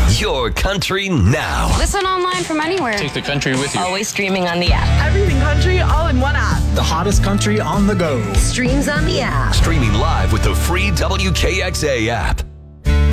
Your country now. Listen online from anywhere. Take the country with you. Always streaming on the app. Everything country all in one app. The hottest country on the go. Streams on the app. Streaming live with the free WKXA app.